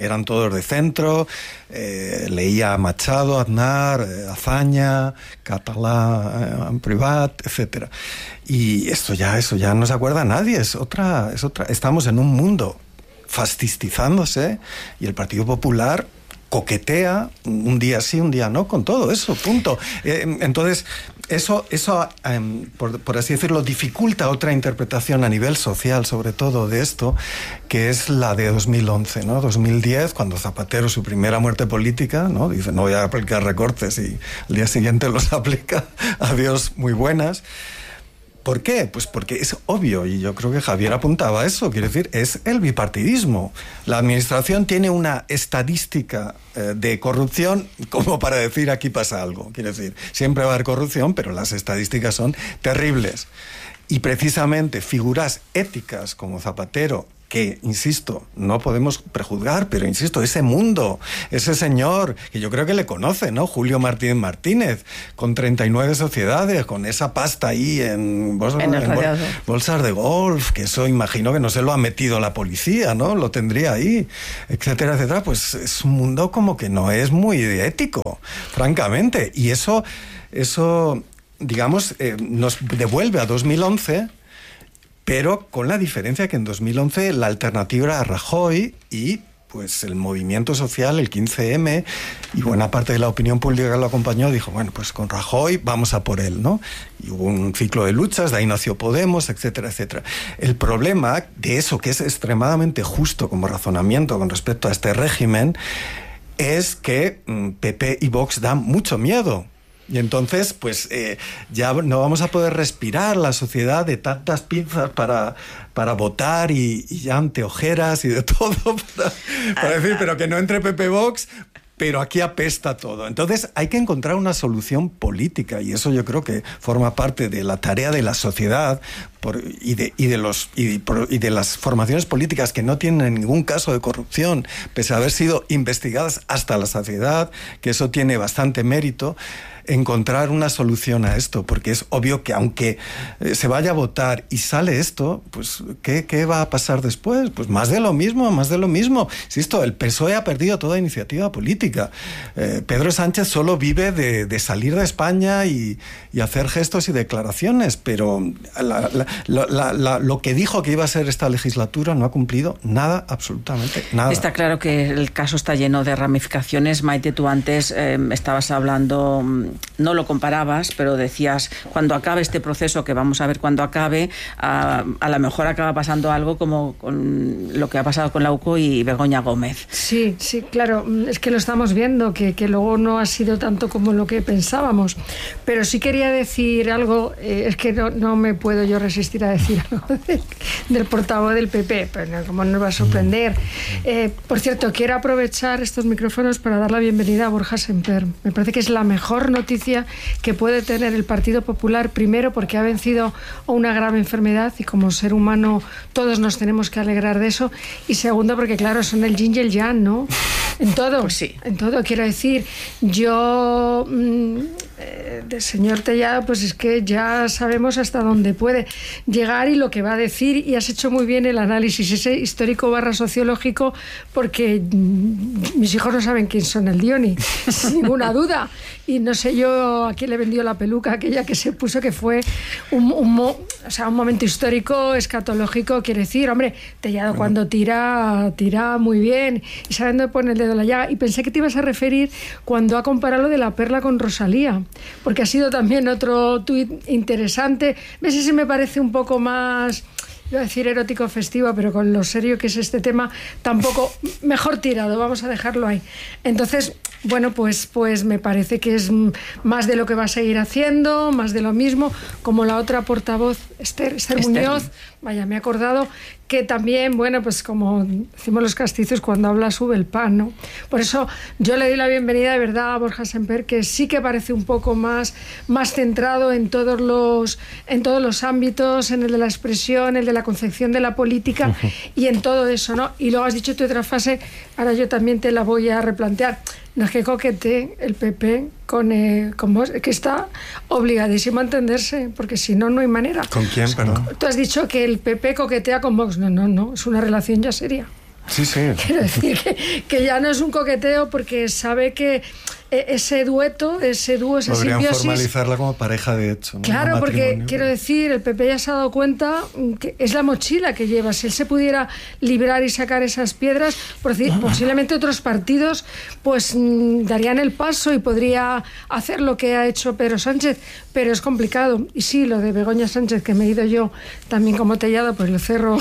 eran todos de centro, eh, leía Machado, Aznar, eh, Azaña, Catalá, eh, Privat, etcétera. Y esto ya, eso ya no se acuerda nadie, es otra, es otra. Estamos en un mundo fascistizándose y el Partido Popular coquetea un día sí, un día no, con todo eso, punto. Eh, entonces, eso, eso eh, por, por así decirlo, dificulta otra interpretación a nivel social, sobre todo, de esto, que es la de dos mil once, ¿no? dos mil diez, cuando Zapatero, su primera muerte política, ¿no? Dice, no voy a aplicar recortes, y al día siguiente los aplica, adiós, muy buenas. ¿Por qué? Pues porque es obvio, y yo creo que Javier apuntaba a eso, quiere decir, es el bipartidismo. La administración tiene una estadística eh, de corrupción como para decir aquí pasa algo. Quiere decir, siempre va a haber corrupción, pero las estadísticas son terribles. Y precisamente figuras éticas como Zapatero, que, insisto, no podemos prejuzgar, pero insisto, ese mundo, ese señor, que yo creo que le conoce, ¿no? Julio Martínez Martínez, con treinta y nueve sociedades, con esa pasta ahí en, bolsas, en, en bol, bolsas de golf, que eso imagino que no se lo ha metido la policía, ¿no? Lo tendría ahí, etcétera, etcétera. Pues es un mundo como que no es muy ético, francamente. Y eso, eso digamos, eh, nos devuelve a dos mil once... pero con la diferencia que en dos mil once la alternativa era Rajoy y pues el movimiento social, el quince eme, y buena parte de la opinión pública que lo acompañó dijo, bueno, pues con Rajoy vamos a por él, ¿no? Y hubo un ciclo de luchas, de ahí nació Podemos, etcétera, etcétera. El problema de eso, que es extremadamente justo como razonamiento con respecto a este régimen, es que mmm, P P y Vox dan mucho miedo. Y entonces, pues eh, ya no vamos a poder respirar la sociedad de tantas pinzas para, para votar y, y ya anteojeras y de todo para, para decir, pero que no entre P P Vox, pero aquí apesta todo. Entonces hay que encontrar una solución política y eso yo creo que forma parte de la tarea de la sociedad por, y, de, y, de los, y, por, y de las formaciones políticas que no tienen ningún caso de corrupción, pese a haber sido investigadas hasta la saciedad, que eso tiene bastante mérito, encontrar una solución a esto, porque es obvio que aunque se vaya a votar y sale esto, pues ¿qué, qué va a pasar después? Pues más de lo mismo, más de lo mismo. Insisto, el P S O E ha perdido toda iniciativa política. Eh, Pedro Sánchez solo vive de, de salir de España y, y hacer gestos y declaraciones, pero la, la, la, la, la, lo que dijo que iba a ser esta legislatura no ha cumplido nada, absolutamente nada. Está claro que el caso está lleno de ramificaciones. Maite, tú antes eh, estabas hablando, no lo comparabas, pero decías, cuando acabe este proceso, que vamos a ver cuando acabe, a, a lo mejor acaba pasando algo como con lo que ha pasado con la U C O y Begoña Gómez. Sí, sí, claro, es que lo estamos viendo, que, que luego no ha sido tanto como lo que pensábamos, pero sí quería decir algo, eh, es que no, no me puedo yo resistir a decir algo de, del portavoz del P P, pero no, como nos va a sorprender. Eh, por cierto, quiero aprovechar estos micrófonos para dar la bienvenida a Borja Semper. Me parece que es la mejor noticia que puede tener el Partido Popular, primero porque ha vencido una grave enfermedad y como ser humano todos nos tenemos que alegrar de eso, y segundo porque claro, son el yin y el yang, ¿no? En todo, pues sí. En todo, quiero decir, yo mmm, eh, del señor Tellado, pues es que ya sabemos hasta dónde puede llegar y lo que va a decir, y has hecho muy bien el análisis ese histórico barra sociológico, porque mmm, mis hijos no saben quién son el Dioni, sin ninguna duda, y no sé yo a quién le vendió la peluca aquella que se puso, que fue un, un, o sea, un momento histórico, escatológico, quiere decir, hombre, Tellado cuando tira, tira muy bien y sabe dónde pone el dedo en la llaga, y pensé que te ibas a referir cuando ha comparado lo de la perla con Rosalía, porque ha sido también otro tuit interesante. ¿Ves? Ese me parece un poco más, iba a decir erótico festivo, pero con lo serio que es este tema, tampoco, mejor tirado, vamos a dejarlo ahí. Entonces, bueno, pues, pues me parece que es más de lo que va a seguir haciendo, más de lo mismo, como la otra portavoz, Esther, Esther, Esther. Muñoz, vaya, me he acordado, que también, bueno, pues como decimos los castizos, cuando habla sube el pan, ¿no? Por eso yo le doy la bienvenida de verdad a Borja Semper, que sí que parece un poco más, más centrado en todos los, en todos los ámbitos, en el de la expresión, el de la concepción de la política uh-huh. y en todo eso, ¿no? Y luego has dicho tu otra frase, ahora yo también te la voy a replantear. No es que coquetee el P P con, eh, con vos, que está obligadísimo a entenderse, porque si no, no hay manera. ¿Con quién, perdón? Tú has dicho que el P P coquetea con Vox. No, no, no, es una relación ya seria. Sí, sí. Quiero decir que, que ya no es un coqueteo porque sabe que ese dueto, ese dúo, esa Podrían simbiosis... formalizarla como pareja de hecho, ¿no? Claro, porque quiero decir, el P P ya se ha dado cuenta que es la mochila que lleva. Si él se pudiera librar y sacar esas piedras, posiblemente otros partidos pues darían el paso y podría hacer lo que ha hecho Pedro Sánchez, pero es complicado. Y sí, lo de Begoña Sánchez, que me he ido yo también como Tellado, pues lo cerro.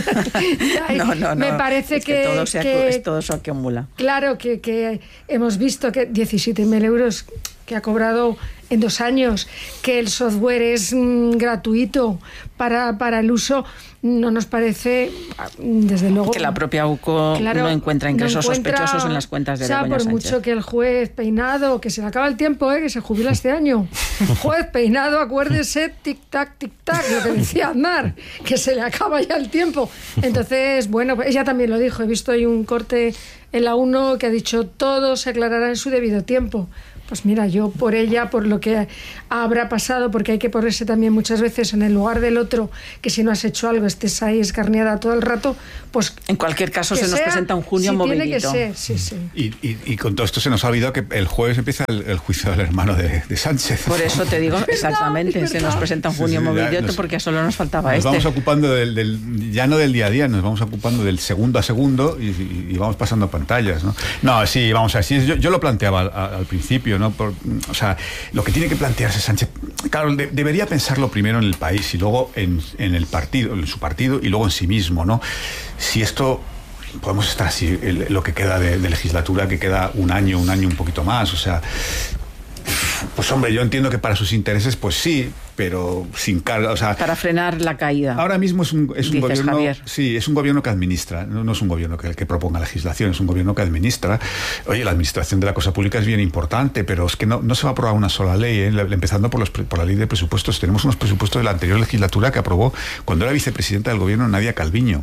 no, no, no. Me parece es que, que, todo, se que es todo se acumula. Claro, que, que hemos visto que diecisiete mil euros que ha cobrado en dos años, que el software es mm, gratuito para, para el uso, no nos parece, desde luego... Que la propia U C O claro, no encuentra ingresos no encuentra, sospechosos en las cuentas de Begoña Sánchez. O sea, por mucho que el juez Peinado, que se le acaba el tiempo, ¿eh? Que se jubila este año. Juez Peinado, acuérdese, tic-tac, tic-tac, lo que decía Aznar, que se le acaba ya el tiempo. Entonces, bueno, ella también lo dijo, he visto ahí un corte en la uno que ha dicho todo se aclarará en su debido tiempo. Pues mira, yo por ella, por lo que habrá pasado, porque hay que ponerse también muchas veces en el lugar del otro, que si no has hecho algo estés ahí escarneada todo el rato, pues... En cualquier caso se nos sea, presenta un junio sí, movidito. Tiene que ser, sí, sí. Y, y, y con todo esto se nos ha olvidado que el jueves empieza el, el juicio del hermano de, de Sánchez. Por eso te digo, exactamente, verdad, se nos presenta un junio sí, sí, movidito nos, porque solo nos faltaba nos este. Nos vamos ocupando del, del, ya no del día a día, nos vamos ocupando del segundo a segundo y, y, y vamos pasando pantallas, ¿no? No, sí, vamos a ver, sí, yo, yo lo planteaba al, al principio, ¿no? Por, o sea, lo que tiene que plantearse Sánchez, claro, de, debería pensarlo primero en el país y luego en, en el partido, en su partido y luego en sí mismo, ¿no? Si esto podemos estar así, el, lo que queda de, de legislatura, que queda un año, un año un poquito más, o sea, pues hombre, yo entiendo que para sus intereses, pues sí, pero sin carga, o sea... Para frenar la caída. Ahora mismo es un, es un gobierno... Javier. Sí, es un gobierno que administra, no, no es un gobierno que, que proponga legislación, es un gobierno que administra. Oye, la administración de la cosa pública es bien importante, pero es que no, no se va a aprobar una sola ley, ¿eh? Empezando por, los, por la ley de presupuestos. Tenemos unos presupuestos de la anterior legislatura que aprobó cuando era vicepresidenta del gobierno Nadia Calviño.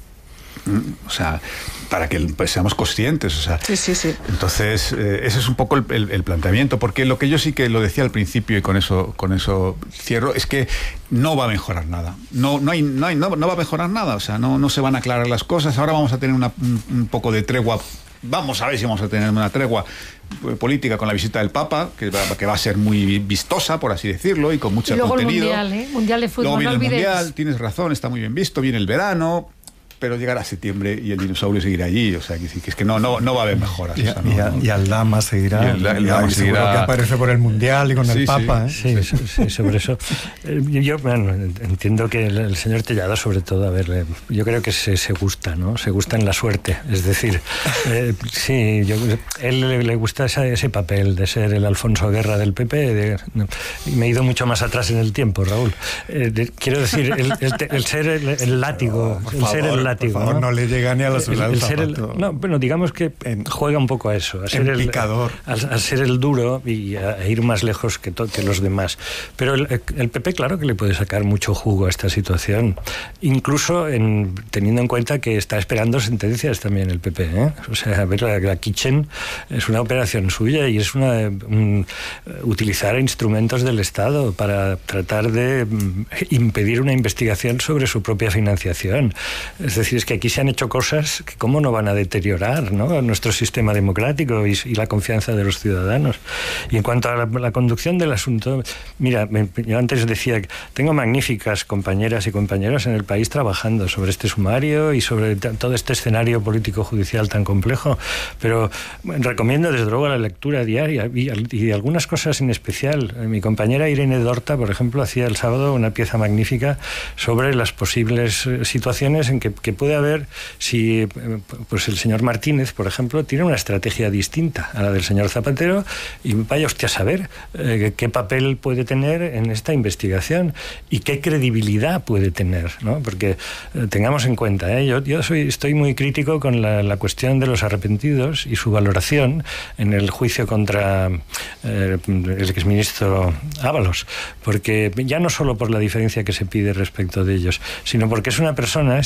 O sea, para que pues, seamos conscientes, o sea, sí, sí, sí. Entonces eh, ese es un poco el, el, el planteamiento, porque lo que yo sí que lo decía al principio y con eso con eso cierro es que no va a mejorar nada, no no hay no hay no, no va a mejorar nada, o sea, no no se van a aclarar las cosas. Ahora vamos a tener una, un, un poco de tregua. Vamos a ver si vamos a tener una tregua política con la visita del Papa, que va, que va a ser muy vistosa, por así decirlo, y con mucho y luego contenido. El mundial, ¿eh? Mundial de fútbol, luego viene no el olvidéis. Mundial, tienes razón, está muy bien visto, viene el verano. Pero llegará septiembre y el dinosaurio seguirá allí, o sea, que, que es que no, no, no va a haber mejoras. Y, o sea, no, y, a, no, y Aldama seguirá, y el, el, el, y seguro que aparece por el Mundial y con sí, el Papa. Sí, ¿eh? sí, sí, sí, sobre eso. Yo bueno, entiendo que el, el señor Tellado, sobre todo, a ver, yo creo que se, se gusta, ¿no? Se gusta en la suerte, es decir, eh, sí, yo, él le, le gusta ese, ese papel de ser el Alfonso Guerra del P P. De, no, me he ido mucho más atrás en el tiempo, Raúl. Eh, de, quiero decir, el, el, el ser el, el látigo, oh, el favor, ser el látigo. Por favor, ¿no? no le llega ni a la suela del el, el zapato. el, no, bueno, digamos que juega un poco a eso, a ser el, el picador, a, a ser el duro y a, a ir más lejos que, to, que los demás. Pero el, el P P, claro que le puede sacar mucho jugo a esta situación, incluso en, teniendo en cuenta que está esperando sentencias también el P P, ¿eh? O sea, a ver, la, la Kitchen es una operación suya y es una un, utilizar instrumentos del Estado para tratar de um, impedir una investigación sobre su propia financiación. Es decir, es que aquí se han hecho cosas que cómo no van a deteriorar, ¿no?, nuestro sistema democrático y, y la confianza de los ciudadanos. Y en cuanto a la, la conducción del asunto, mira, me, yo antes decía que tengo magníficas compañeras y compañeros en el país trabajando sobre este sumario y sobre t- todo este escenario político-judicial tan complejo, pero bueno, recomiendo desde luego la lectura diaria y, y algunas cosas en especial. Mi compañera Irene Dorta, por ejemplo, hacía el sábado una pieza magnífica sobre las posibles situaciones en que, que puede haber si pues el señor Martínez, por ejemplo, tiene una estrategia distinta a la del señor Zapatero y vaya usted a saber eh, qué papel puede tener en esta investigación y qué credibilidad puede tener, ¿no? Porque eh, tengamos en cuenta, ¿eh? yo, yo soy, estoy muy crítico con la, la cuestión de los arrepentidos y su valoración en el juicio contra eh, el exministro Ábalos, porque ya no solo por la diferencia que se pide respecto de ellos, sino porque es una persona, este señor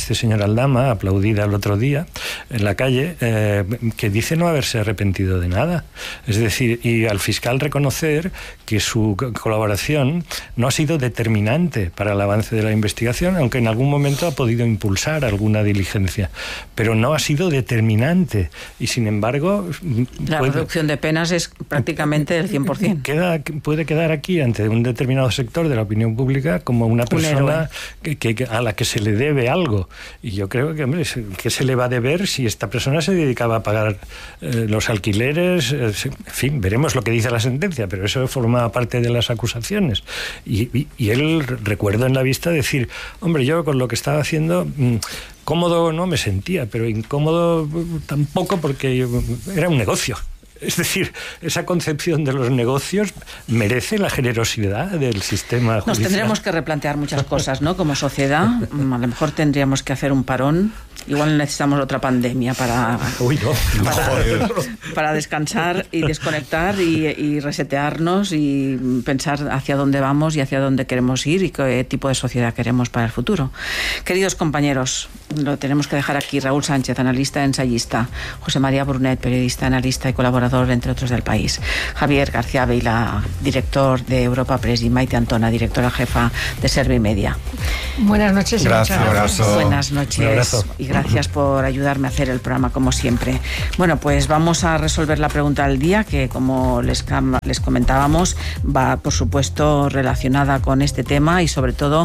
Aldama, aplaudida el otro día en la calle, eh, que dice no haberse arrepentido de nada. Es decir, y al fiscal reconocer que su colaboración no ha sido determinante para el avance de la investigación, aunque en algún momento ha podido impulsar alguna diligencia, pero no ha sido determinante. Y sin embargo... La puede, reducción de penas es prácticamente del cien por ciento. Queda, puede quedar aquí ante un determinado sector de la opinión pública como una persona que, que, a la que se le debe algo. Y yo creo que, hombre, ¿qué se le va a deber si esta persona se dedicaba a pagar eh, los alquileres? Eh, en fin, veremos lo que dice la sentencia, pero eso forma parte de las acusaciones. Y, y, y él, recuerdo en la vista decir, hombre, yo con lo que estaba haciendo... Mmm, cómodo no me sentía, pero incómodo tampoco, porque era un negocio. Es decir, esa concepción de los negocios merece la generosidad del sistema judicial. Nos tendremos que replantear muchas cosas, ¿no? Como sociedad, a lo mejor tendríamos que hacer un parón. Igual necesitamos otra pandemia para, Uy, no. para, para descansar y desconectar y, y resetearnos y pensar hacia dónde vamos y hacia dónde queremos ir y qué tipo de sociedad queremos para el futuro. Queridos compañeros, lo tenemos que dejar aquí. Raúl Sánchez, analista, ensayista. José María Brunet, periodista, analista y colaborador, entre otros, del País. Javier García Vila, director de Europa Press, y Maite Antona, directora jefa de Servimedia. Buenas noches. Gracias. Abrazo. Buenas noches. Y gracias por ayudarme a hacer el programa, como siempre. Bueno, pues vamos a resolver la pregunta del día, que como les, les comentábamos, va, por supuesto, relacionada con este tema y sobre todo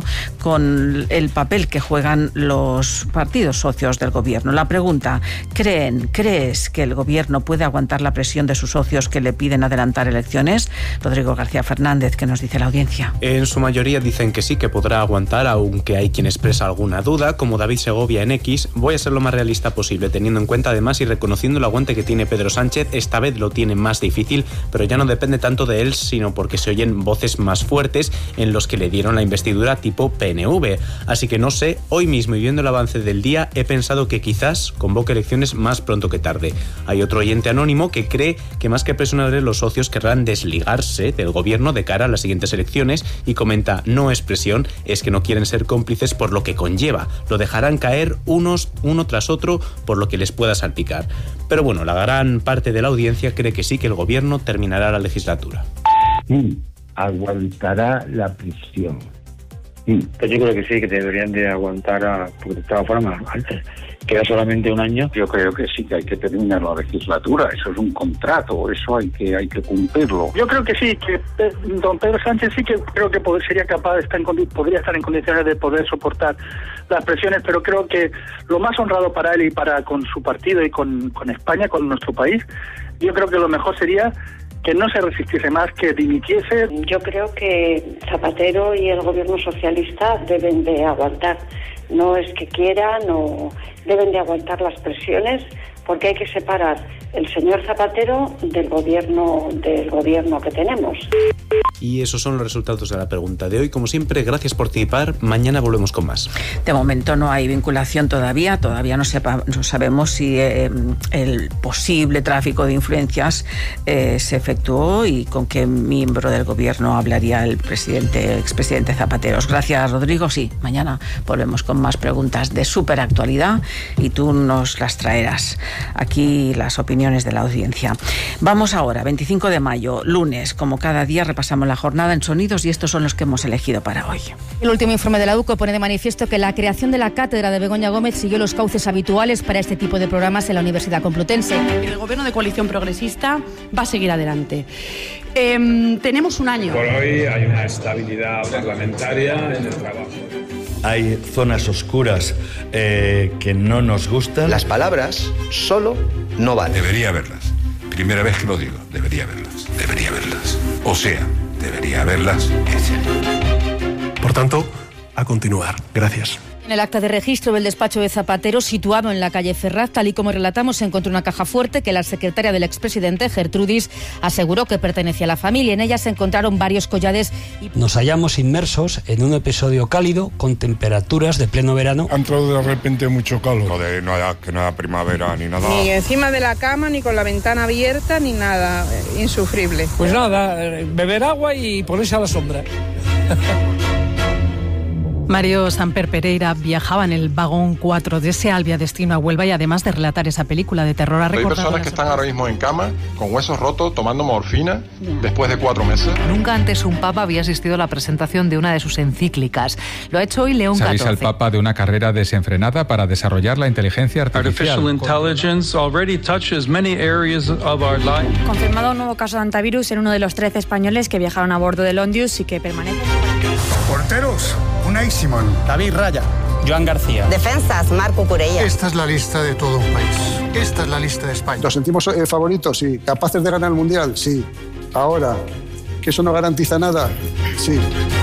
con el papel que juegan los partidos socios del gobierno. La pregunta: ¿creen, crees que el gobierno puede aguantar la presión de sus socios que le piden adelantar elecciones? Rodrigo García Fernández, ¿qué nos dice la audiencia? En su mayoría dicen que sí, que podrá aguantar, aunque hay quien expresa alguna duda, como David Segovia en X. Voy a ser lo más realista posible, teniendo en cuenta además y reconociendo el aguante que tiene Pedro Sánchez. Esta vez lo tiene más difícil, pero ya no depende tanto de él, sino porque se oyen voces más fuertes en los que le dieron la investidura tipo P N V. Así que no sé, hoy mismo y viendo el avance del día, he pensado que quizás convoque elecciones más pronto que tarde. Hay otro oyente anónimo que cree que más que presionarle, los socios querrán desligarse del gobierno de cara a las siguientes elecciones y comenta: no es presión, es que no quieren ser cómplices por lo que conlleva. Lo dejarán caer unos uno tras otro por lo que les pueda salpicar. Pero bueno, la gran parte de la audiencia cree que sí, que el gobierno terminará la legislatura. Sí, aguantará la prisión. Sí. Pues yo creo que sí, que deberían de aguantar, a, porque de todas formas antes queda solamente un año. Yo creo que sí, que hay que terminar la legislatura. Eso es un contrato, eso hay que hay que cumplirlo. Yo creo que sí, que don Pedro Sánchez sí que creo que poder, sería capaz de estar en, podría estar en condiciones de poder soportar las presiones, pero creo que lo más honrado para él y para con su partido y con, con España, con nuestro país, yo creo que lo mejor sería que no se resistiese más, que dimitiese. Yo creo que Zapatero y el gobierno socialista deben de aguantar. No es que quieran, o deben de aguantar las presiones, porque hay que separar el señor Zapatero del gobierno del gobierno que tenemos. Y esos son los resultados de la pregunta de hoy. Como siempre, gracias por participar. Mañana volvemos con más. De momento no hay vinculación todavía. Todavía no, sepa, no sabemos si eh, el posible tráfico de influencias eh, se efectuó y con qué miembro del gobierno hablaría el presidente, expresidente Zapatero. Gracias, Rodrigo. Sí, mañana volvemos con más preguntas de súper actualidad y tú nos las traerás. Aquí las opiniones de la audiencia. Vamos ahora, veinticinco de mayo, lunes. Como cada día, repasamos la jornada en sonidos y estos son los que hemos elegido para hoy. El último informe de la U C O pone de manifiesto que la creación de la cátedra de Begoña Gómez siguió los cauces habituales para este tipo de programas en la Universidad Complutense. El gobierno de coalición progresista va a seguir adelante. Eh, tenemos un año. Por hoy hay una estabilidad parlamentaria en el trabajo. Hay zonas oscuras eh, que no nos gustan. Las palabras solo no valen. Debería verlas. Primera vez que lo digo. Debería verlas. Debería verlas. O sea, debería verlas. Por tanto, a continuar. Gracias. En el acta de registro del despacho de Zapatero, situado en la calle Ferraz, tal y como relatamos, se encontró una caja fuerte que la secretaria del expresidente, Gertrudis, aseguró que pertenecía a la familia. En ella se encontraron varios collares. Y... Nos hallamos inmersos en un episodio cálido con temperaturas de pleno verano. Ha entrado de repente mucho calor. No de nada, que no haya primavera ni nada. Ni encima de la cama, ni con la ventana abierta, ni nada. Insufrible. Pues nada, beber agua y ponerse a la sombra. Mario Samper Pereira viajaba en el vagón cuatro de Sealvia destino a Huelva y además de relatar esa película de terror ha recordado... Hay personas que están ahora mismo en cama, con huesos rotos, tomando morfina, después de cuatro meses. Nunca antes un papa había asistido a la presentación de una de sus encíclicas. Lo ha hecho hoy León catorce. Se avisa al papa de una carrera desenfrenada para desarrollar la inteligencia artificial. Confirmado un nuevo caso de hantavirus en uno de los trece españoles que viajaron a bordo del Ondius y que permanecen... Porteros, Unai Simón, David Raya, Joan García. Defensas, Marco Curella. Esta es la lista de todo un país. Esta es la lista de España. ¿Nos sentimos eh, favoritos? Sí. ¿Capaces de ganar el Mundial? Sí. Ahora, ¿que eso no garantiza nada? Sí.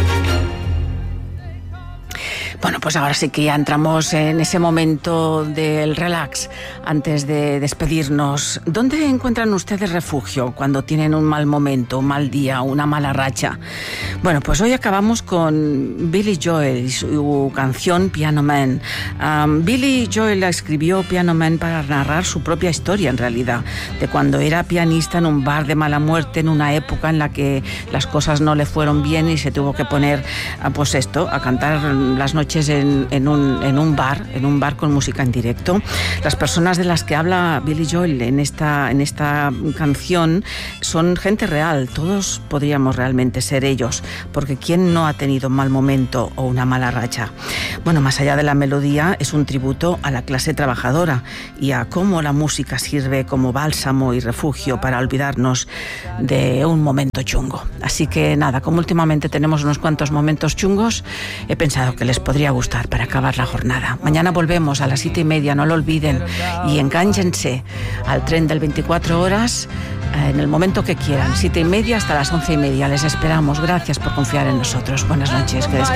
Bueno, pues ahora sí que ya entramos en ese momento del relax antes de despedirnos. ¿Dónde encuentran ustedes refugio cuando tienen un mal momento, un mal día, una mala racha? Bueno, pues hoy acabamos con Billy Joel y su canción Piano Man. Um, Billy Joel escribió Piano Man para narrar su propia historia, en realidad, de cuando era pianista en un bar de mala muerte, en una época en la que las cosas no le fueron bien y se tuvo que poner, pues esto, a cantar las noches En, en, un, en un bar, en un bar con música en directo. Las personas de las que habla Billy Joel en esta, en esta canción son gente real, todos podríamos realmente ser ellos, porque ¿quién no ha tenido un mal momento o una mala racha? Bueno, más allá de la melodía, es un tributo a la clase trabajadora y a cómo la música sirve como bálsamo y refugio para olvidarnos de un momento chungo. Así que nada, como últimamente tenemos unos cuantos momentos chungos, he pensado que les podría gustar para acabar la jornada. Mañana volvemos a las siete y media, no lo olviden, y engánjense al tren del veinticuatro horas en el momento que quieran, siete y media hasta las once y media. Les esperamos. Gracias por confiar en nosotros. Buenas noches. Que